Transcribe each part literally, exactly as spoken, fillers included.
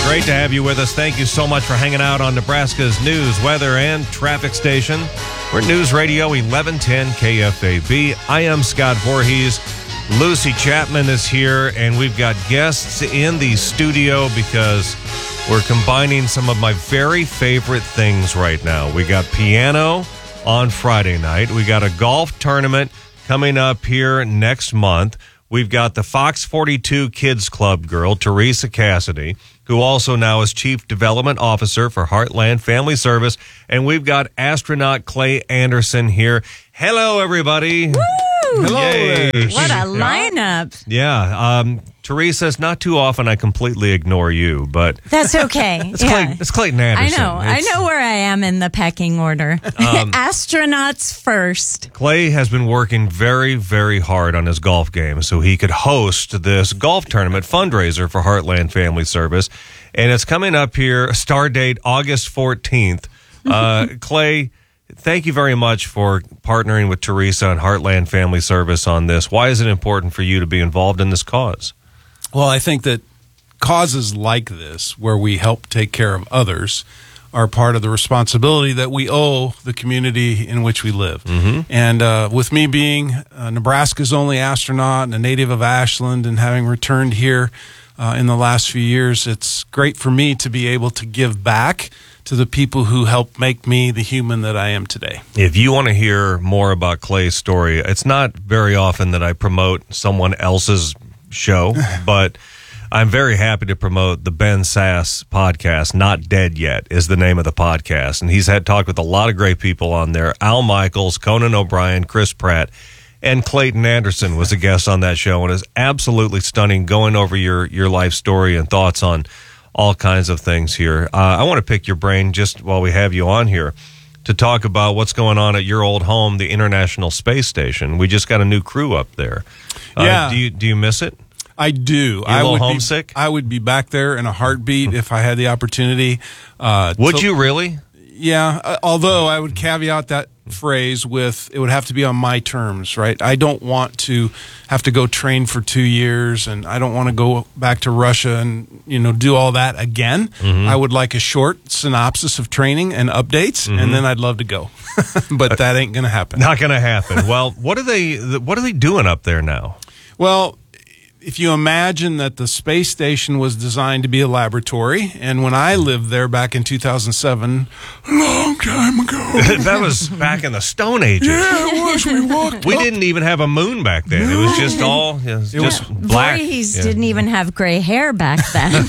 Great to have you with us. Thank you so much for hanging out on Nebraska's news, weather, and traffic station. We're News Radio eleven ten K F A B. I am Scott Voorhees. Lucy Chapman is here, and we've got guests in the studio because we're combining some of my very favorite things right now. We got piano on Friday night. We got a golf tournament coming up here next month. We've got the Fox forty-two Kids Club girl, Teresa Cassidy, who also now is Chief Development Officer for Heartland Family Service. And we've got astronaut Clay Anderson here. Hello, everybody. Woo! Hello. Yay. What a lineup. Yeah. Um, Teresa, it's not too often I completely ignore you, but... That's okay. it's, yeah. Clayton, it's Clayton Anderson. I know. It's, I know where I am in the pecking order. Um, Astronauts first. Clay has been working very, very hard on his golf game so he could host this golf tournament fundraiser for Heartland Family Service. And it's coming up here, star date August fourteenth. Uh, Clay, thank you very much for partnering with Teresa and Heartland Family Service on this. Why is it important for you to be involved in this cause? Well, I think that causes like this, where we help take care of others, are part of the responsibility that we owe the community in which we live. Mm-hmm. And uh, with me being uh, Nebraska's only astronaut and a native of Ashland and having returned here uh, in the last few years, it's great for me to be able to give back to the people who helped make me the human that I am today. If you want to hear more about Clay's story, it's not very often that I promote someone else's show, but I'm very happy to promote the Ben Sass podcast. Not Dead Yet is the name of the podcast, and he's had talked with a lot of great people on there. Al Michaels, Conan O'Brien, Chris Pratt, and Clayton Anderson was a guest on that show, and it's absolutely stunning going over your your life story and thoughts on all kinds of things here. Uh, I want to pick your brain just while we have you on here to talk about what's going on at your old home, the International Space Station. We just got a new crew up there. Uh, yeah. Do you do you miss it? I do. You a I little would homesick? Be, I would be back there in a heartbeat if I had the opportunity. Uh, would to, you really? Yeah. Uh, although I would caveat that phrase with it would have to be on my terms, right? I don't want to have to go train for two years, and I don't want to go back to Russia and you know do all that again. Mm-hmm. I would like a short synopsis of training and updates, mm-hmm. and then I'd love to go. But that ain't going to happen. Not going to happen. Well, what are they? What are they doing up there now? Well, if you imagine that the space station was designed to be a laboratory, and when I lived there back in two thousand seven, a long time ago. That was back in the Stone Ages. Yeah, it was. We walked We up. didn't even have a moon back then. No. It was just all it was It just was- black. Voorhees Yeah. didn't even have gray hair back then.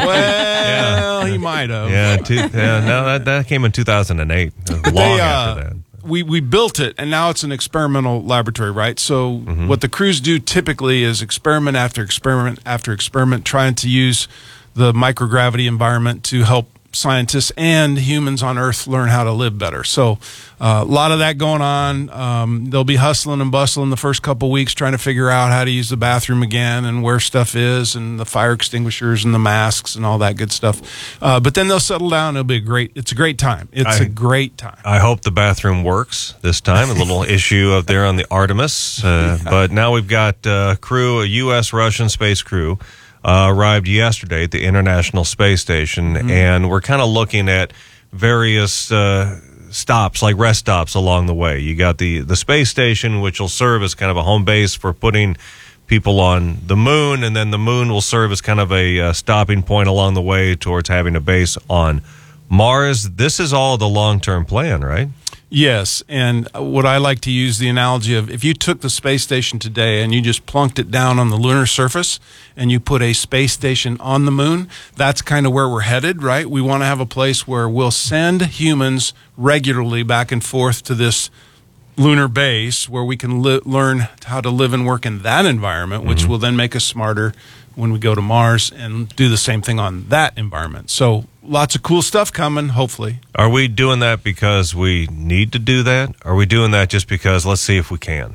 Well, he might have. Yeah, two, yeah, no, that, that came in two thousand eight. Long They, uh, after that. We, we built it, and now it's an experimental laboratory, right? So mm-hmm. what the crews do typically is experiment after experiment after experiment, trying to use the microgravity environment to help scientists and humans on Earth learn how to live better. So uh, a lot of that going on. Um, they'll be hustling and bustling the first couple weeks trying to figure out how to use the bathroom again and where stuff is and the fire extinguishers and the masks and all that good stuff. Uh, but then they'll settle down. It'll be a great, it's a great time. It's I, a great time. I hope the bathroom works this time. A little issue up there on the Artemis. Uh, yeah. But now we've got a crew, a U S Russian space crew, Uh, arrived yesterday at the International Space Station, mm-hmm. and we're kind of looking at various uh, stops, like rest stops along the way. You got the, the space station, which will serve as kind of a home base for putting people on the moon, and then the moon will serve as kind of a uh, stopping point along the way towards having a base on Mars. This is all the long-term plan, right? Yes, and what I like to use the analogy of, if you took the space station today and you just plunked it down on the lunar surface and you put a space station on the moon, that's kind of where we're headed, right? We want to have a place where we'll send humans regularly back and forth to this lunar base where we can li- learn how to live and work in that environment, which mm-hmm. will then make us smarter when we go to Mars and do the same thing on that environment. So lots of cool stuff coming, hopefully. Are we doing that because we need to do that? Are we doing that just because let's see if we can?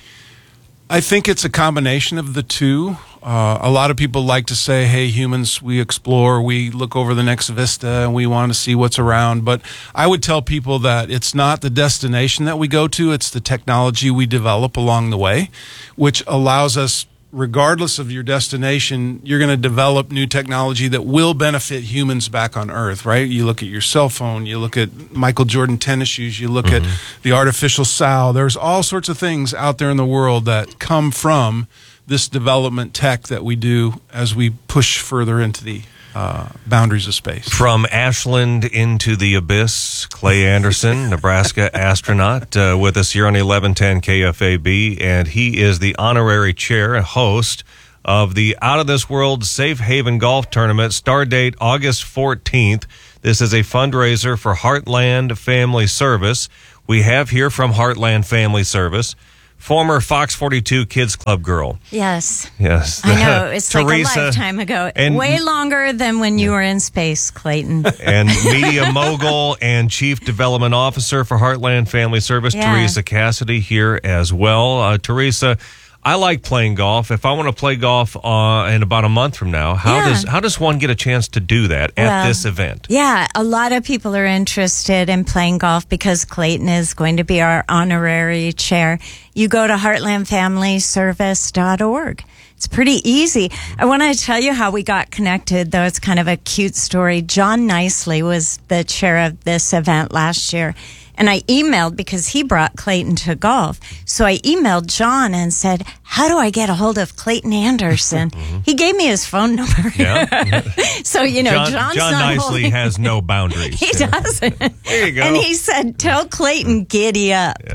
I think it's a combination of the two. Uh, a lot of people like to say, hey, humans, we explore, we look over the next vista, and we want to see what's around. But I would tell people that it's not the destination that we go to, it's the technology we develop along the way, which allows us regardless of your destination, you're going to develop new technology that will benefit humans back on Earth, right? You look at your cell phone, you look at Michael Jordan tennis shoes, you look mm-hmm. at the artificial sow. There's all sorts of things out there in the world that come from this development tech that we do as we push further into the uh, boundaries of space. From Ashland into the abyss, Clay Anderson, Nebraska astronaut, uh, with us here on eleven ten K F A B, and he is the honorary chair and host of the Out of This World Safe Haven Golf Tournament. Start date August fourteenth. This is a fundraiser for Heartland Family Service. We have here from Heartland Family Service former Fox forty-two Kids Club girl. Yes. Yes. I know. It's Teresa, like a lifetime ago. and, Way longer than when you were in space, Clayton. And media mogul and chief development officer for Heartland Family Service, Yeah. Teresa Cassidy, here as well. Uh, Teresa, I like playing golf. If I want to play golf uh, in about a month from now, how Yeah. does how does one get a chance to do that at Well, this event? Yeah, a lot of people are interested in playing golf because Clayton is going to be our honorary chair. You go to heartland family service dot org. It's pretty easy. I want to tell you how we got connected, though it's kind of a cute story. John Nicely was the chair of this event last year. And I emailed because he brought Clayton to golf. So I emailed John and said, how do I get a hold of Clayton Anderson? mm-hmm. He gave me his phone number. Yeah. So, you know, John, John's John not Nicely holding- has no boundaries. He doesn't. There you go. And he said, tell Clayton, giddy up. Yeah.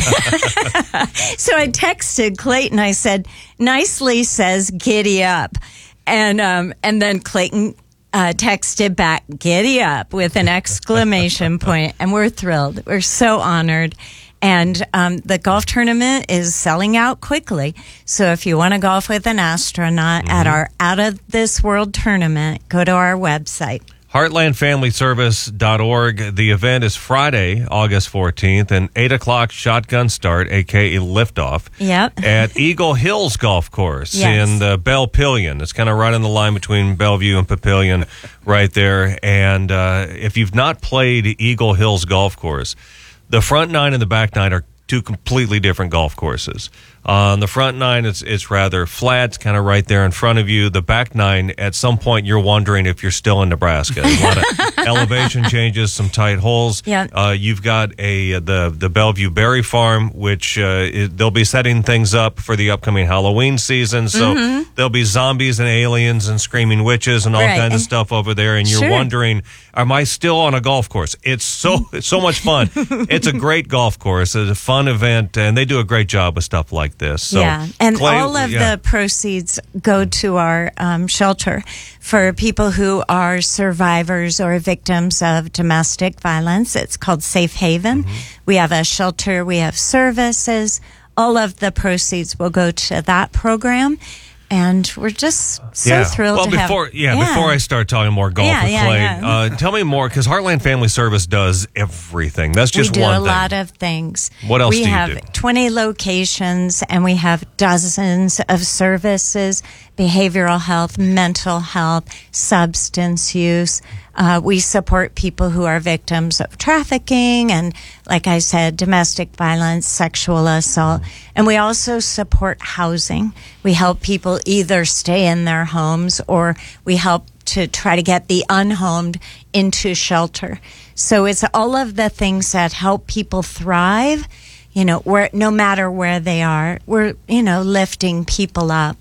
So I texted Clayton. I said, Nicely says, giddy up. And, um, and then Clayton Uh, texted back, giddy up, with an exclamation point, and we're thrilled. We're so honored. And um, the golf tournament is selling out quickly. So if you want to golf with an astronaut mm-hmm. at our Out of This World tournament, go to our website. heartland family service dot org. The event is Friday, August fourteenth, and eight o'clock shotgun start, a k a liftoff, Yep. at Eagle Hills Golf Course Yes. in the Belle Pillion. It's kind of right on the line between Bellevue and Papillion right there. And uh, if you've not played Eagle Hills Golf Course, the front nine and the back nine are two completely different golf courses. Uh, on the front nine, it's it's rather flat. It's kind of right there in front of you. The back nine, at some point, you're wondering if you're still in Nebraska. A lot of elevation changes, some tight holes. Yeah. Uh, you've got a the the Bellevue Berry Farm, which uh, it, they'll be setting things up for the upcoming Halloween season. So mm-hmm. there'll be zombies and aliens and screaming witches and all Right. kinds of stuff over there. And you're Sure. wondering, am I still on a golf course? It's so it's so much fun. It's a great golf course. It's a fun event, and they do a great job with stuff like this. So, yeah, and Clay, all of yeah. the proceeds go to our um, shelter for people who are survivors or victims of domestic violence. It's called Safe Haven. Mm-hmm. We have a shelter, we have services. All of the proceeds will go to that program. And we're just so yeah. thrilled well, to before, have... Yeah, yeah, before I start talking more golf Yeah, with yeah, Clay, yeah. Uh, tell me more, because Heartland Family Service does everything. That's just we do one a thing. lot of things. What else we do you have do? twenty locations, and we have dozens of services: behavioral health, mental health, substance use. Uh, we support people who are victims of trafficking and, like I said, domestic violence, sexual assault. And we also support housing. We help people either stay in their homes, or we help to try to get the unhomed into shelter. So it's all of the things that help people thrive, you know, where no matter where they are. We're, you know, lifting people up.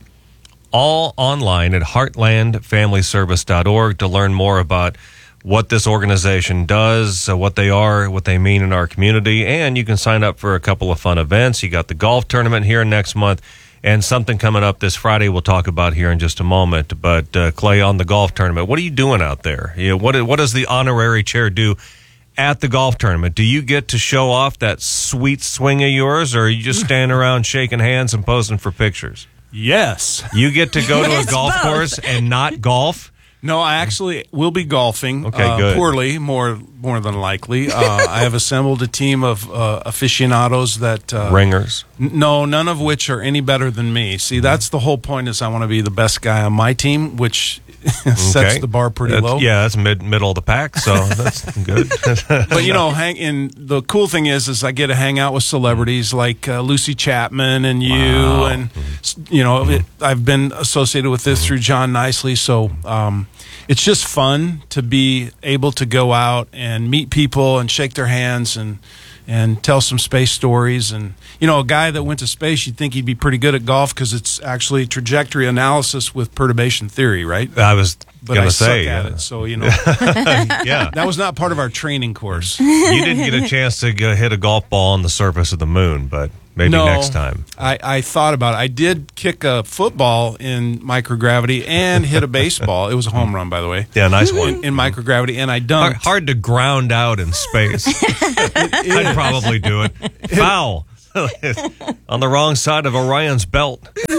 All online at heartland family service dot org to learn more about what this organization does, uh, what they are, what they mean in our community, and you can sign up for a couple of fun events. You got the golf tournament here next month, and something coming up this Friday we'll talk about here in just a moment. But uh, Clay, on the golf tournament, what are you doing out there? You know, what what does the honorary chair do at the golf tournament? Do you get to show off that sweet swing of yours, or are you just standing around shaking hands and posing for pictures? Yes. You get to go to a Yes, golf both. course and not golf? No, I actually will be golfing. Okay, uh, good. Poorly, more more than likely. Uh, I have assembled a team of uh, aficionados that uh, Ringers. N- no, none of which are any better than me. See, that's the whole point. Is I want to be the best guy on my team, which sets Okay. the bar pretty That's- low. Yeah, that's mid middle of the pack, so that's good. But you know, hang in the cool thing is, is I get to hang out with celebrities like uh, Lucy Chapman and you, Wow. and you know, it, I've been associated with this through John Nicely. So um, it's just fun to be able to go out and meet people and shake their hands and and tell some space stories. And you know, a guy that went to space, you'd think he'd be pretty good at golf because it's actually trajectory analysis with perturbation theory, right? I was But going I to say, suck at yeah. it, so you know yeah. that was not part of our training course. You didn't get a chance to go hit a golf ball on the surface of the moon, but maybe No, next time. I, I thought about it. I did kick a football in microgravity and hit a baseball. It was a home run, by the way, Yeah, nice one. in microgravity, and I Hard, dunked. hard to ground out in space. I'd probably do it. Foul. On the wrong side of Orion's belt.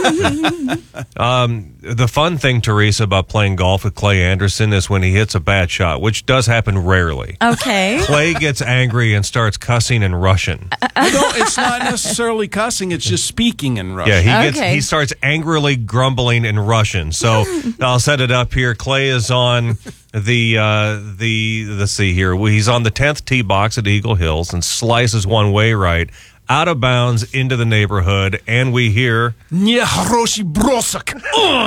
um, the fun thing, Teresa, about playing golf with Clay Anderson is when he hits a bad shot, which does happen rarely. Okay. Clay gets angry and starts cussing in Russian. I don't, it's not necessarily cussing; it's just speaking in Russian. Yeah, he gets Okay. he starts angrily grumbling in Russian. So I'll set it up here. Clay is on the uh, the let's see here. He's on the tenth tee box at Eagle Hills and slices one way right out of bounds into the neighborhood, and we hear Nie хороший бросок.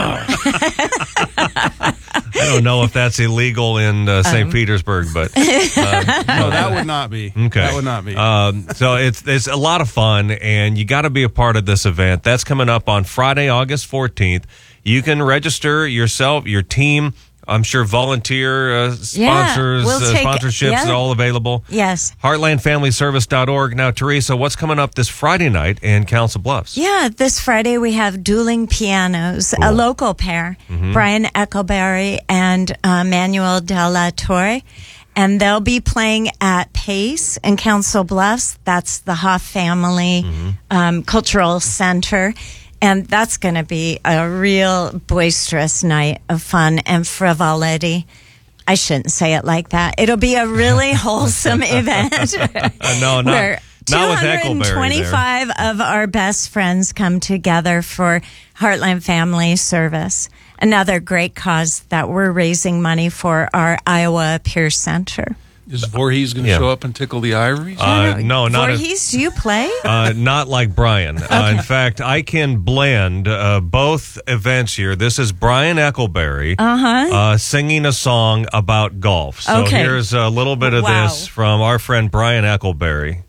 I don't know if that's illegal in uh, Saint Petersburg, but uh, No, that would not be. okay, That would not be. Um, so it's it's a lot of fun, and you got to be a part of this event. That's coming up on Friday, August fourteenth. You can register yourself, your team. I'm sure volunteer uh, sponsors, we'll uh, take- sponsorships yeah. are all available. Yes. heartland family service dot org. Now, Teresa, what's coming up this Friday night in Council Bluffs? Yeah, this Friday we have Dueling Pianos, a local pair, Brian Eccleberry and uh, Manuel De La Torre. And they'll be playing at Pace in Council Bluffs. That's the Hoff Family um, Cultural Center. And that's going to be a real boisterous night of fun and frivolity. I shouldn't say it like that. It'll be a really wholesome event. Uh, no, not, where not with Eccleberry two hundred twenty-five there. of our best friends come together for Heartland Family Service, another great cause that we're raising money for our Iowa Peer Center. Is Voorhees going to Yeah. show up and tickle the ivories? Uh, no, not a, Voorhees, do you play? Uh, not like Brian. Uh, in fact, I can blend uh, both events here. This is Brian Eccleberry Uh-huh. uh, singing a song about golf. So Okay. here's a little bit of Wow. this from our friend Brian Eccleberry.